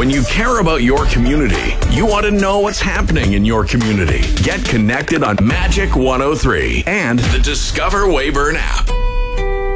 When you care about your community, you want to know what's happening in your community. Get connected on Magic 103 and the Discover Weyburn app.